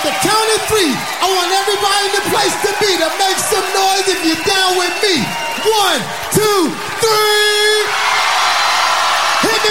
the count of three, I want everybody in the place to be to make some noise if